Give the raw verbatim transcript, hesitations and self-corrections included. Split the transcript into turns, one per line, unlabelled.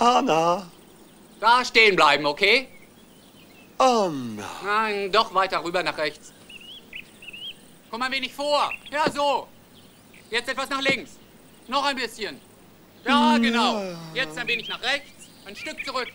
Anna.
Da stehen bleiben, okay?
Anna.
Nein, doch weiter rüber nach rechts. Komm ein wenig vor. Ja, so. Jetzt etwas nach links. Noch ein bisschen. Ja, genau. Jetzt ein wenig nach rechts. Ein Stück zurück.